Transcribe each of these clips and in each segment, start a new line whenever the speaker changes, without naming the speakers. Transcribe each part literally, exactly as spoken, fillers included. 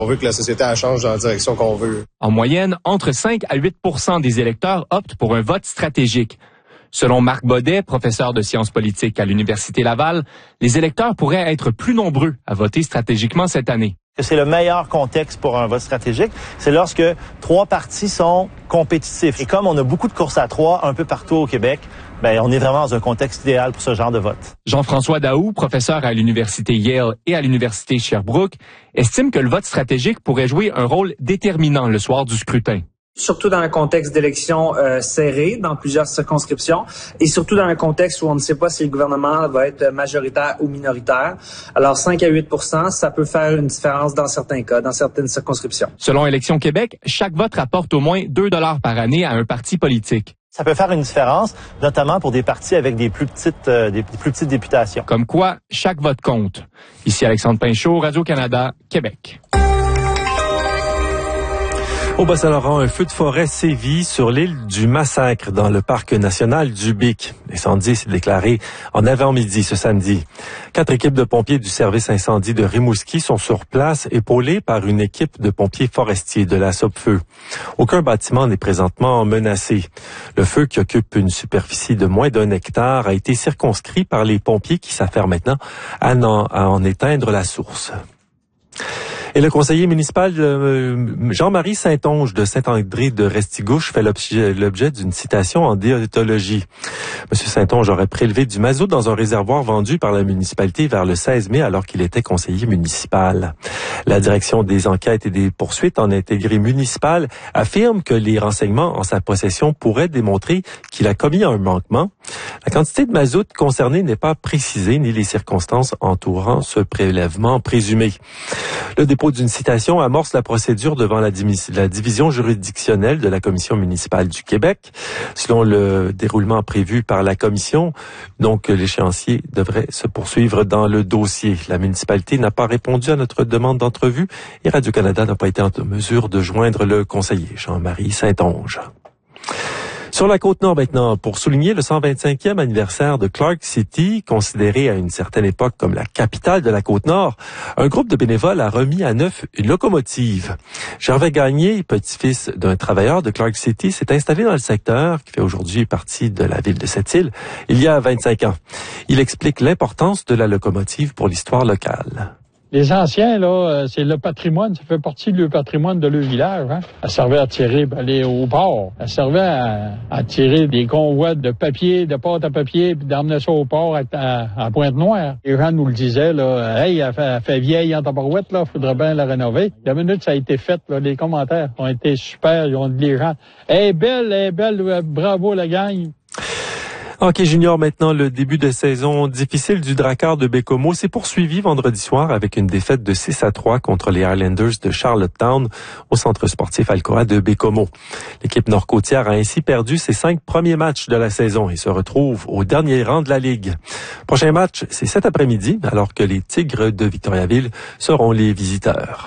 On veut que la société elle change dans la direction qu'on veut.
En moyenne, entre cinq à huit pour cent des électeurs optent pour un vote stratégique. Selon Marc Baudet, professeur de sciences politiques à l'Université Laval, les électeurs pourraient être plus nombreux à voter stratégiquement cette année.
C'est le meilleur contexte pour un vote stratégique, c'est lorsque trois partis sont compétitifs. Et comme on a beaucoup de courses à trois un peu partout au Québec, ben on est vraiment dans un contexte idéal pour ce genre de vote.
Jean-François Daou, professeur à l'Université Yale et à l'Université Sherbrooke, estime que le vote stratégique pourrait jouer un rôle déterminant le soir du scrutin.
Surtout dans un contexte d'élections euh, serrées dans plusieurs circonscriptions et surtout dans un contexte où on ne sait pas si le gouvernement va être majoritaire ou minoritaire. Alors cinq à huit pour cent, ça peut faire une différence dans certains cas, dans certaines circonscriptions.
Selon Élections Québec, chaque vote rapporte au moins deux dollars par année à un parti politique.
Ça peut faire une différence, notamment pour des partis avec des plus petites, euh, des plus petites députations.
Comme quoi, chaque vote compte. Ici Alexandre Pinchot, Radio-Canada, Québec.
Au Bas-Saint-Laurent, un feu de forêt sévit sur l'île du Massacre dans le parc national du Bic. L'incendie s'est déclaré en avant-midi ce samedi. Quatre équipes de pompiers du service incendie de Rimouski sont sur place, épaulées par une équipe de pompiers forestiers de la Sopfeu. Aucun bâtiment n'est présentement menacé. Le feu, qui occupe une superficie de moins d'un hectare, a été circonscrit par les pompiers qui s'affairent maintenant à en, à en éteindre la source. Et le conseiller municipal Jean-Marie Saint-Onge de Saint-André de Restigouche fait l'objet, l'objet d'une citation en déontologie. Monsieur Saint-Onge aurait prélevé du mazout dans un réservoir vendu par la municipalité vers le seize mai alors qu'il était conseiller municipal. La direction des enquêtes et des poursuites en intégrité municipale affirme que les renseignements en sa possession pourraient démontrer qu'il a commis un manquement. La quantité de mazout concernée n'est pas précisée ni les circonstances entourant ce prélèvement présumé. Le dépôt d'une citation amorce la procédure devant la, la division juridictionnelle de la Commission municipale du Québec. Selon le déroulement prévu par la Commission, donc l'échéancier devrait se poursuivre dans le dossier. La municipalité n'a pas répondu à notre demande d'entrevue et Radio-Canada n'a pas été en mesure de joindre le conseiller Jean-Marie Saint-Onge. Sur la Côte-Nord maintenant, pour souligner le cent vingt-cinquième anniversaire de Clark City, considéré à une certaine époque comme la capitale de la Côte-Nord, un groupe de bénévoles a remis à neuf une locomotive. Gervais Gagné, petit-fils d'un travailleur de Clark City, s'est installé dans le secteur, qui fait aujourd'hui partie de la ville de Sept-Îles, il y a vingt-cinq ans. Il explique l'importance de la locomotive pour l'histoire locale.
Les anciens, là, c'est le patrimoine, ça fait partie du patrimoine de leur village. Hein. Elle servait à tirer, aller au port. Elle servait à, à tirer des convois de papier, de pâte à papier, puis d'emmener ça au port à, à, à Pointe-Noire. Les gens nous le disaient, là, hey, elle fait, elle fait vieille en tabarouette, là, faudrait bien la rénover. La minute ça a été fait, là, les commentaires ont été super, ils ont dit les gens, hey, belle, hey, belle, bravo la gang.
Hockey junior maintenant, le début de saison difficile du Drakkar de Baie-Comeau s'est poursuivi vendredi soir avec une défaite de six à trois contre les Highlanders de Charlottetown au centre sportif Alcoa de Baie-Comeau. L'équipe nord-côtière a ainsi perdu ses cinq premiers matchs de la saison et se retrouve au dernier rang de la Ligue. Prochain match, c'est cet après-midi, alors que les Tigres de Victoriaville seront les visiteurs.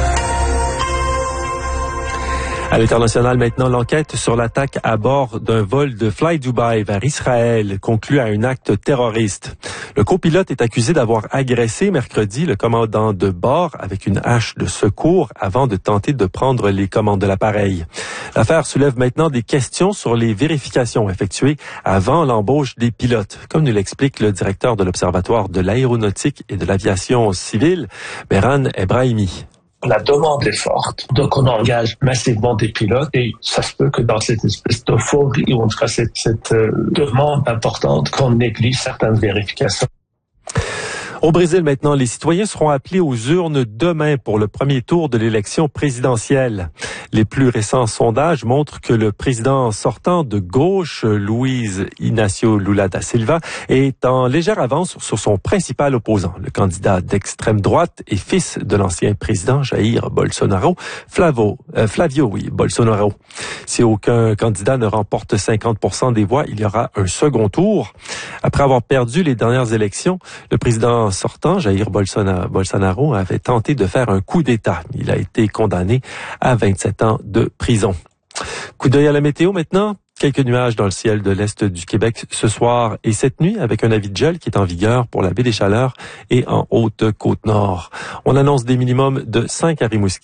À l'international maintenant, l'enquête sur l'attaque à bord d'un vol de Fly Dubai vers Israël conclut à un acte terroriste. Le copilote est accusé d'avoir agressé mercredi le commandant de bord avec une hache de secours avant de tenter de prendre les commandes de l'appareil. L'affaire soulève maintenant des questions sur les vérifications effectuées avant l'embauche des pilotes, comme nous l'explique le directeur de l'Observatoire de l'aéronautique et de l'aviation civile, Mehran Ebrahimi.
La demande est forte, donc on engage massivement des pilotes et ça se peut que dans cette espèce d'euphorie ou en tout cas cette, cette euh, demande importante qu'on néglige certaines vérifications.
Au Brésil maintenant, les citoyens seront appelés aux urnes demain pour le premier tour de l'élection présidentielle. Les plus récents sondages montrent que le président sortant de gauche, Luiz Inácio Lula da Silva, est en légère avance sur son principal opposant, le candidat d'extrême droite et fils de l'ancien président Jair Bolsonaro, Flavo, euh, Flavio oui, Bolsonaro. Si aucun candidat ne remporte cinquante pour cent des voix, il y aura un second tour. Après avoir perdu les dernières élections, le président sortant, Jair Bolsonaro, avait tenté de faire un coup d'État. Il a été condamné à vingt-sept ans de prison. Coup d'œil à la météo maintenant. Quelques nuages dans le ciel de l'Est du Québec ce soir et cette nuit avec un avis de gel qui est en vigueur pour la baie des Chaleurs et en Haute-Côte-Nord. On annonce des minimums de cinq à Rimouski.